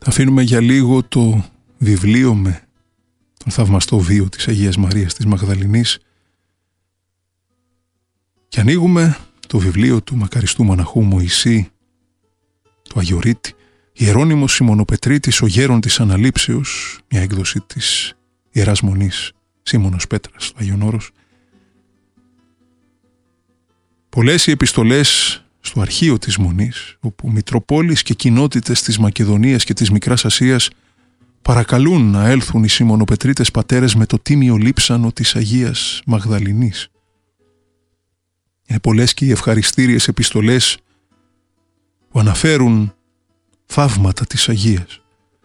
Θα αφήνουμε για λίγο το βιβλίο με τον θαυμαστό βίο της Αγίας Μαρίας της Μαγδαληνής και ανοίγουμε το βιβλίο του μακαριστού μοναχού Μωυσή, του Αγιορείτη, Ιερώνυμος Σιμωνοπετρίτης, ο γέρον της Αναλήψεως, μια έκδοση της Ιεράς Μονής Σίμωνος Πέτρας του Άγιον Όρος. Πολλές οι επιστολές στο αρχείο της Μονής, όπου μητροπόλεις και κοινότητες της Μακεδονίας και της Μικράς Ασίας παρακαλούν να έλθουν οι Σιμωνοπετρίτες πατέρες με το τίμιο λείψανο της Αγίας Μαγδαληνής. Είναι πολλές και οι ευχαριστήριες επιστολές που αναφέρουν θαύματα της Αγίας.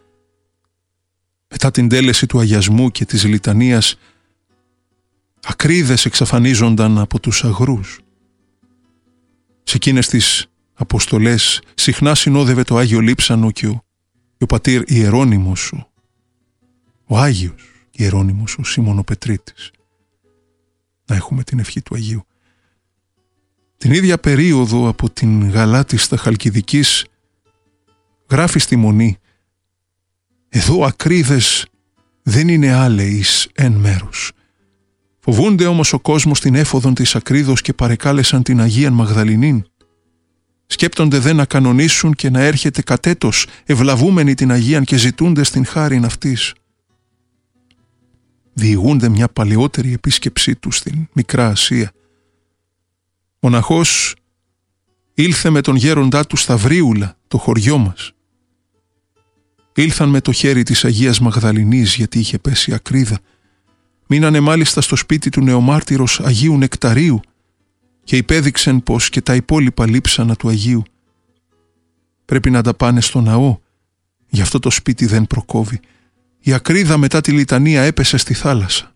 Μετά την τέλεση του αγιασμού και της λιτανίας, ακρίδες εξαφανίζονταν από τους αγρούς. Σε εκείνες τις αποστολές συχνά συνόδευε το Άγιο Λείψανο και ο πατήρ Ιερώνυμος, ο Άγιος Ιερώνυμος, ο Σιμωνοπετρίτης. Να έχουμε την ευχή του Αγίου. Την ίδια περίοδο από την Γαλάτη στα Χαλκιδικής γράφει στη Μονή: «Εδώ ακρίδες δεν είναι άλεης εν μέρους. Φοβούνται όμως ο κόσμος την έφοδον της ακρίδος και παρεκάλεσαν την Αγίαν Μαγδαληνήν. Σκέπτονται δε να κανονίσουν και να έρχεται κατέτος ευλαβούμενη την Αγίαν και ζητούνται στην χάριν αυτής. Διηγούνται μια παλαιότερη επίσκεψή του στην Μικρά Ασία. Μοναχός ήλθε με τον γέροντά του στα Βρίουλα, το χωριό μας. Ήλθαν με το χέρι της Αγίας Μαγδαληνής γιατί είχε πέσει ακρίδα. Μείνανε μάλιστα στο σπίτι του νεομάρτυρος Αγίου Νεκταρίου και υπέδειξεν πως και τα υπόλοιπα λείψανα του Αγίου πρέπει να τα πάνε στο ναό, γι' αυτό το σπίτι δεν προκόβει. Η ακρίδα μετά τη λιτανία έπεσε στη θάλασσα».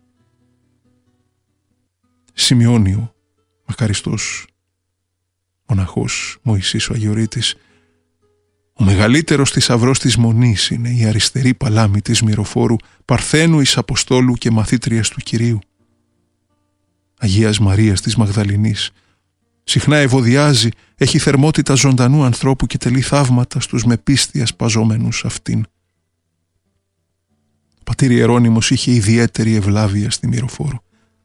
Σημειώνει ο μακαριστός μοναχός Μωυσής ο Αγιορείτης: «Ο μεγαλύτερος θησαυρός της Μονής είναι η αριστερή παλάμη της Μυροφόρου, Παρθένου εις Αποστόλου και μαθήτριας του Κυρίου. Αγίας Μαρίας της Μαγδαληνής. Συχνά ευωδιάζει, έχει θερμότητα ζωντανού ανθρώπου και τελεί θαύματα στους με πίστη ασπαζόμενους αυτήν. Ο πατήρ Ιερώνυμος είχε ιδιαίτερη ευλάβεια στη Μυροφόρου.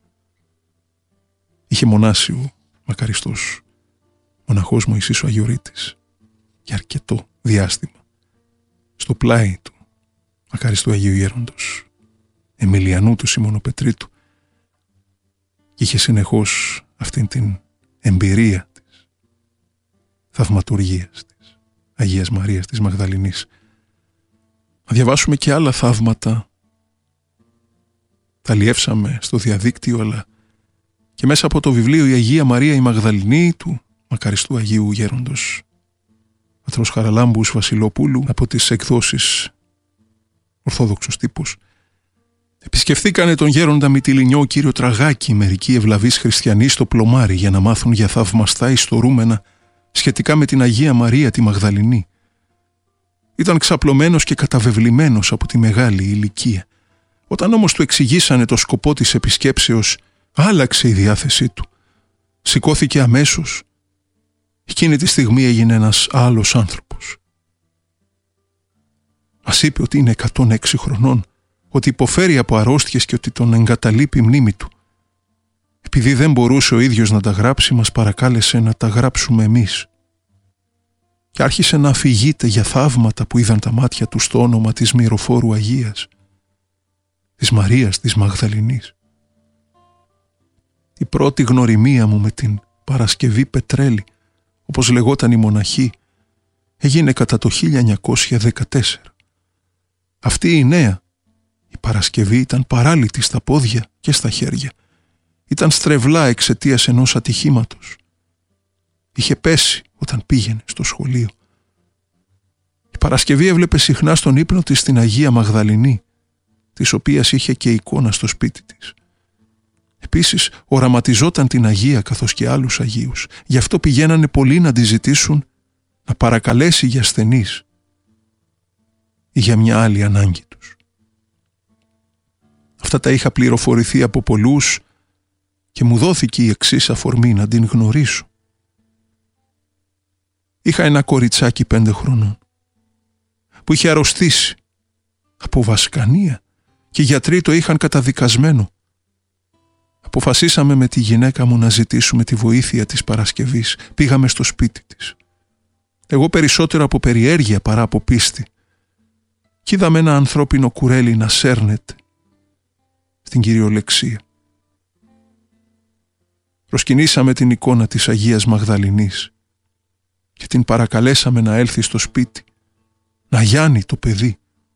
Είχε μονάσει ο μακαριστός μοναχός Μωυσής ο Αγιορείτης για αρκετό διάστημα στο πλάι του μακαριστού Αγίου Γέροντος Εμιλιανού του Σιμωνοπετρίτου και είχε συνεχώς αυτήν την εμπειρία της θαυματουργίας της Αγίας Μαρίας της Μαγδαληνής. Να διαβάσουμε και άλλα θαύματα, τα λιεύσαμε στο διαδίκτυο, αλλά και μέσα από το βιβλίο «Η Αγία Μαρία η Μαγδαληνή» του μακαριστού Αγίου Γέροντος πατρός Χαραλάμπους Βασιλοπούλου από τις εκδόσεις Ορθόδοξος Τύπος. Επισκεφθήκανε τον γέροντα Μυτιληνιό κύριο Τραγάκη μερικοί ευλαβείς χριστιανοί στο Πλωμάρι για να μάθουν για θαυμαστά ιστορούμενα σχετικά με την Αγία Μαρία τη Μαγδαληνή. Ήταν ξαπλωμένος και καταβεβλημένος από τη μεγάλη ηλικία. Όταν όμως του εξηγήσανε το σκοπό της επισκέψεως, άλλαξε η διάθεσή του. Σηκώθηκε αμέσως. Εκείνη τη στιγμή έγινε ένας άλλος άνθρωπος. Μας είπε ότι είναι 106 χρονών, ότι υποφέρει από αρρώστιες και ότι τον εγκαταλείπει η μνήμη του. Επειδή δεν μπορούσε ο ίδιος να τα γράψει, μας παρακάλεσε να τα γράψουμε εμείς. Και άρχισε να αφηγείται για θαύματα που είδαν τα μάτια του στο όνομα της Μυροφόρου Αγίας, της Μαρίας της Μαγδαληνής. Η πρώτη γνωριμία μου με την Παρασκευή Πετρέλη, όπως λεγόταν η μοναχή, έγινε κατά το 1914. Αυτή η νέα, η Παρασκευή, ήταν παράλυτη στα πόδια και στα χέρια. Ήταν στρεβλά εξαιτίας ενός ατυχήματος. Είχε πέσει όταν πήγαινε στο σχολείο. Η Παρασκευή έβλεπε συχνά στον ύπνο της την Αγία Μαγδαληνή, της οποίας είχε και εικόνα στο σπίτι της. Επίσης οραματιζόταν την Αγία καθώς και άλλους Αγίους. Γι' αυτό πηγαίνανε πολλοί να τη ζητήσουν να παρακαλέσει για ασθενείς ή για μια άλλη ανάγκη τους. Αυτά τα είχα πληροφορηθεί από πολλούς και μου δόθηκε η εξής αφορμή να την γνωρίσω. Είχα ένα κοριτσάκι 5 χρονών. που είχε αρρωστήσει από βασκανία και οι γιατροί το είχαν καταδικασμένο. Αποφασίσαμε με τη γυναίκα μου να ζητήσουμε τη βοήθεια της Παρασκευής. Πήγαμε στο σπίτι της. Εγώ περισσότερο από περιέργεια παρά από πίστη. Κι είδαμε ένα ανθρώπινο κουρέλι να σέρνεται στην κυριολεξία. Προσκυνήσαμε την εικόνα της Αγίας Μαγδαληνής και την παρακαλέσαμε να έλθει στο σπίτι, να γιάνει το παιδί.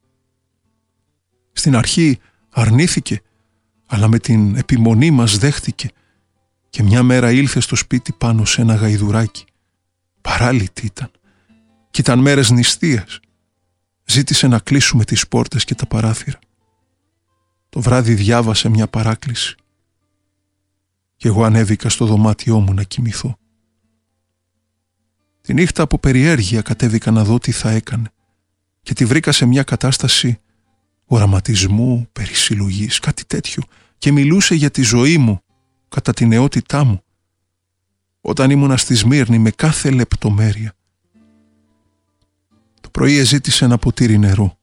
Στην αρχή αρνήθηκε, αλλά με την επιμονή μας δέχτηκε και μια μέρα ήλθε στο σπίτι πάνω σε ένα γαϊδουράκι. Παράλυτη ήταν και ήταν μέρες νηστείας. Ζήτησε να κλείσουμε τις πόρτες και τα παράθυρα. Το βράδυ διάβασε μια παράκληση και εγώ ανέβηκα στο δωμάτιό μου να κοιμηθώ. Τη νύχτα από περιέργεια κατέβηκα να δω τι θα έκανε και τη βρήκα σε μια κατάσταση οραματισμού, περισυλλογής, κάτι τέτοιο, και μιλούσε για τη ζωή μου κατά τη νεότητά μου, όταν ήμουνα στη Σμύρνη, με κάθε λεπτομέρεια. Το πρωί ζήτησε ένα ποτήρι νερό.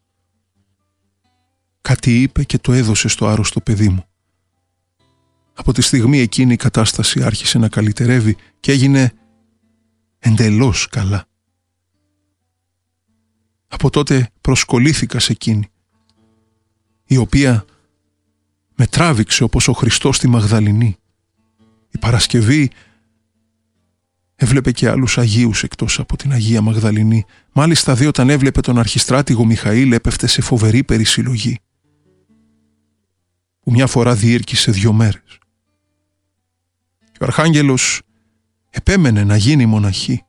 Κάτι είπε και το έδωσε στο άρρωστο παιδί μου. Από τη στιγμή εκείνη η κατάσταση άρχισε να καλυτερεύει και έγινε εντελώς καλά. Από τότε προσκολήθηκα σε εκείνη, η οποία με τράβηξε όπως ο Χριστός στη Μαγδαληνή. Η Παρασκευή έβλεπε και άλλους Αγίους εκτός από την Αγία Μαγδαληνή. Μάλιστα δε όταν έβλεπε τον αρχιστράτηγο Μιχαήλ έπεφτε σε φοβερή περισυλλογή, που μια φορά διήρκησε 2 μέρες. Και ο Αρχάγγελος επέμενε να γίνει μοναχή.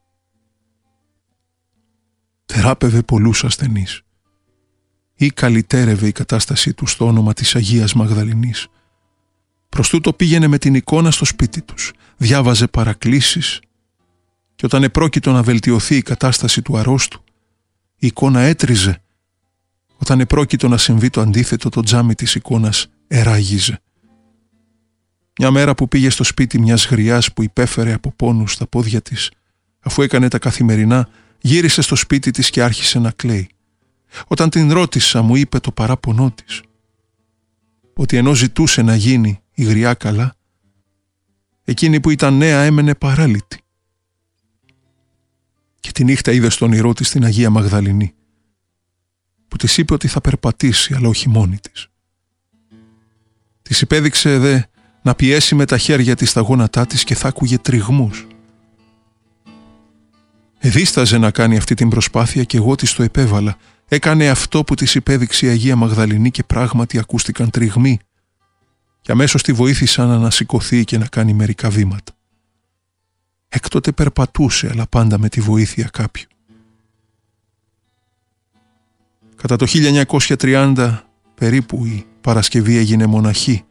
Θεράπευε πολλούς ασθενείς ή καλυτέρευε η κατάστασή του στο όνομα της Αγίας Μαγδαληνής. Προς τούτο πήγαινε με την εικόνα στο σπίτι τους, διάβαζε παρακλήσεις και όταν επρόκειτο να βελτιωθεί η κατάσταση του αρρώστου, η εικόνα έτριζε. Όταν επρόκειτο να συμβεί το αντίθετο, το τζάμι της εικόνας εράγιζε. Μια μέρα που πήγε στο σπίτι μιας γριάς που υπέφερε από πόνους στα πόδια της, αφού έκανε τα καθημερινά, γύρισε στο σπίτι της και άρχισε να κλαίει. Όταν την ρώτησα, μου είπε το παράπονό της, ότι ενώ ζητούσε να γίνει η γριά καλά, εκείνη που ήταν νέα έμενε παράλυτη. Και τη νύχτα είδε στον όνειρό της την Αγία Μαγδαληνή, που της είπε ότι θα περπατήσει, αλλά όχι μόνη της. Της υπέδειξε δε να πιέσει με τα χέρια της τα γόνατά της και θα άκουγε τριγμούς. Εδίσταζε να κάνει αυτή την προσπάθεια και εγώ της το επέβαλα. Έκανε αυτό που της υπέδειξε η Αγία Μαγδαληνή και πράγματι ακούστηκαν τριγμοί. Και αμέσως τη βοήθησαν να ανασηκωθεί και να κάνει μερικά βήματα. Έκτοτε περπατούσε, αλλά πάντα με τη βοήθεια κάποιου. Κατά το 1930 περίπου η Παρασκευή έγινε μοναχή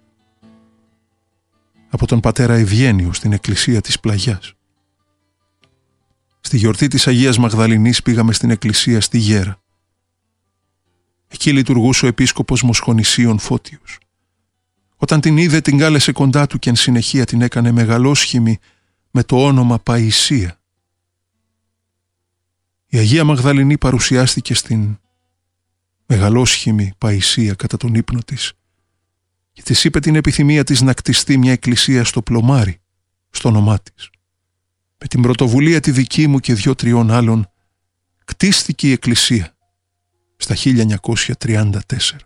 από τον πατέρα Ευγένιο στην εκκλησία της Πλαγιάς. Στη γιορτή της Αγίας Μαγδαληνής πήγαμε στην εκκλησία στη Γέρα. Εκεί λειτουργούσε ο επίσκοπος Μοσχονησίων Φώτιος. Όταν την είδε, την κάλεσε κοντά του και εν συνεχεία την έκανε μεγαλόσχημη με το όνομα Παϊσία. Η Αγία Μαγδαληνή παρουσιάστηκε στην μεγαλόσχημη Παϊσία κατά τον ύπνο της και της είπε την επιθυμία της να κτιστεί μια εκκλησία στο Πλωμάρι, στο όνομά της. Με την πρωτοβουλία τη δική μου και 2-3 άλλων κτίστηκε η εκκλησία στα 1934.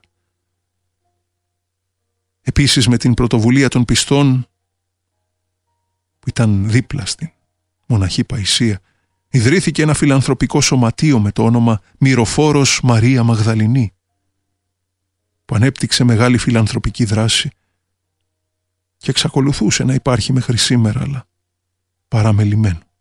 Επίσης με την πρωτοβουλία των πιστών που ήταν δίπλα στην μοναχή Παϊσία, ιδρύθηκε ένα φιλανθρωπικό σωματείο με το όνομα Μυροφόρος Μαρία Μαγδαληνή, που ανέπτυξε μεγάλη φιλανθρωπική δράση και εξακολουθούσε να υπάρχει μέχρι σήμερα, αλλά παραμελημένο.